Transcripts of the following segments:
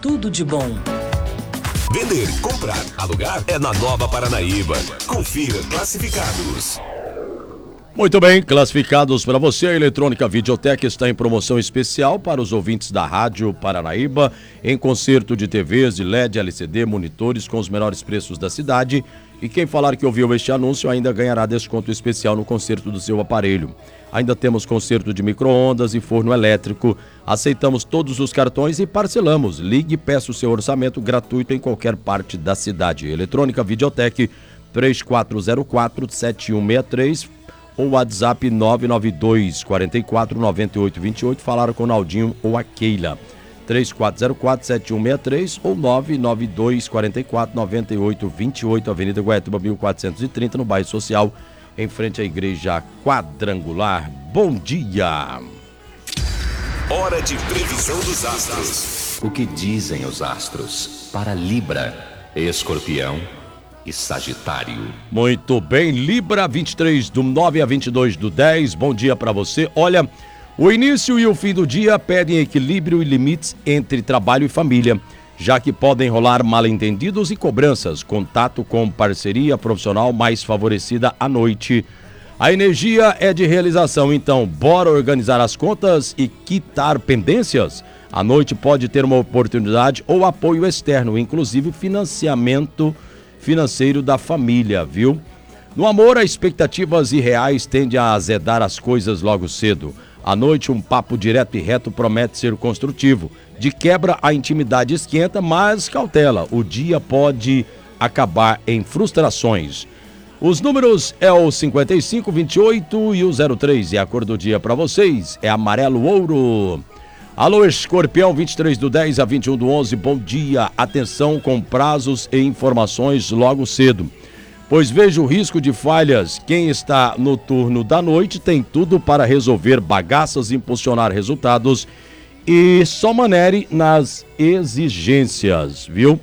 tudo de bom. Vender, comprar, alugar é na Nova Paranaíba. Confira classificados. Muito bem, classificados para você, a Eletrônica Videoteca está em promoção especial para os ouvintes da Rádio Paranaíba, em concerto de TVs, de LED, LCD, monitores com os menores preços da cidade. E quem falar que ouviu este anúncio ainda ganhará desconto especial no conserto do seu aparelho. Ainda temos conserto de micro-ondas e forno elétrico. Aceitamos todos os cartões e parcelamos. Ligue e peça o seu orçamento gratuito em qualquer parte da cidade. Eletrônica Videoteca 3404-7163 ou WhatsApp 992 44 98 28. Falaram com o Naldinho ou a Keila. 3404-7163 ou 992 44 98 28, Avenida Guaítuba 1430, no bairro Social, em frente à Igreja Quadrangular. Bom dia! Hora de previsão dos astros. O que dizem os astros para Libra, Escorpião e Sagitário? Muito bem, Libra, 23/9 a 22/10, bom dia para você. Olha, o início e o fim do dia pedem equilíbrio e limites entre trabalho e família, já que podem rolar mal-entendidos e cobranças. Contato com parceria profissional mais favorecida à noite. A energia é de realização, então bora organizar as contas e quitar pendências? À noite pode ter uma oportunidade ou apoio externo, inclusive financiamento financeiro da família, viu? No amor, as expectativas irreais tendem a azedar as coisas logo cedo. À noite, um papo direto e reto promete ser construtivo. De quebra, a intimidade esquenta, mas cautela, o dia pode acabar em frustrações. Os números é o 55, 28 e o 03. E a cor do dia para vocês é amarelo ouro. Alô, Escorpião, 23/10 a 21/11, bom dia. Atenção com prazos e informações logo cedo, pois vejo o risco de falhas. Quem está no turno da noite tem tudo para resolver bagaças, impulsionar resultados e só manere nas exigências, viu?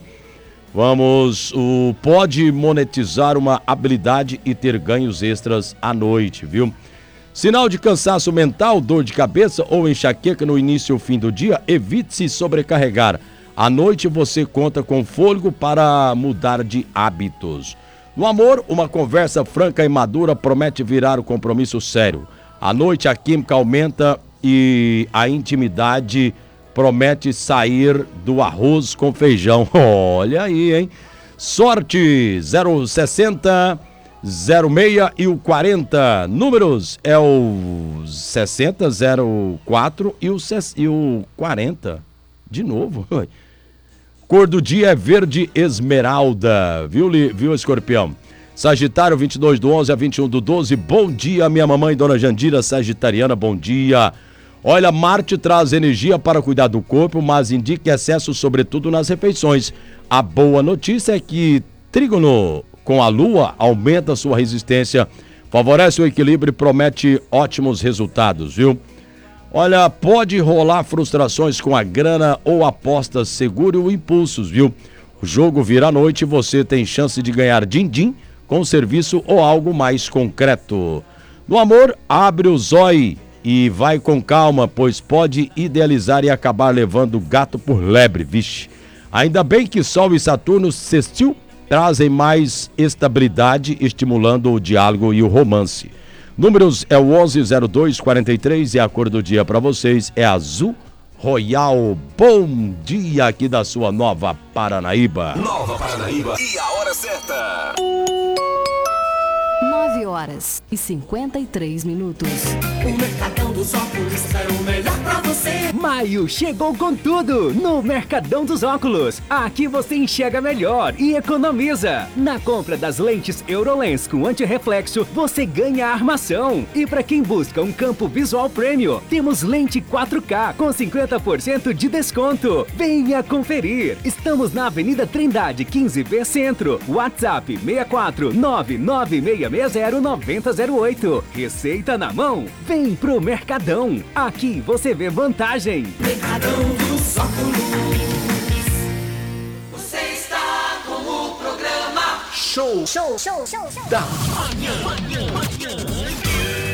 Pode monetizar uma habilidade e ter ganhos extras à noite, viu? Sinal de cansaço mental, dor de cabeça ou enxaqueca no início ou fim do dia, evite se sobrecarregar. À noite você conta com fôlego para mudar de hábitos. No amor, uma conversa franca e madura promete virar um compromisso sério. À noite a química aumenta e a intimidade promete sair do arroz com feijão. Olha aí, hein? Sorte 060, 06 e o 40. Números é o 60, 04 e o 40. De novo. Cor do dia é verde esmeralda, viu, Escorpião? Sagitário, 22/11 a 21/12, bom dia, minha mamãe, dona Jandira, sagitariana, bom dia. Olha, Marte traz energia para cuidar do corpo, mas indica excesso, sobretudo nas refeições. A boa notícia é que Trígono com a Lua aumenta sua resistência, favorece o equilíbrio e promete ótimos resultados, viu? Olha, pode rolar frustrações com a grana ou apostas, segure o impulsos, viu? O jogo vira à noite e você tem chance de ganhar din-din com serviço ou algo mais concreto. No amor, abre o zóio e vai com calma, pois pode idealizar e acabar levando o gato por lebre, vixe. Ainda bem que Sol e Saturno sextil trazem mais estabilidade, estimulando o diálogo e o romance. Números é o 110243 e a cor do dia para vocês é azul royal. Bom dia aqui da sua Nova Paranaíba. Nova Paranaíba e a hora certa. 9h53 O Mercadão dos Óculos é o melhor pra você. Maio chegou com tudo no Mercadão dos Óculos. Aqui você enxerga melhor e economiza. Na compra das lentes Eurolens com antirreflexo, você ganha a armação. E para quem busca um campo visual premium, temos lente 4K com 50% de desconto. Venha conferir. Estamos na Avenida Trindade, 15B Centro. WhatsApp 64996609008. Receita na mão. Vem pro Mercadão. Aqui você vê vantagem. Mercadão dos Óculos. Você está com o programa Show da Manhã.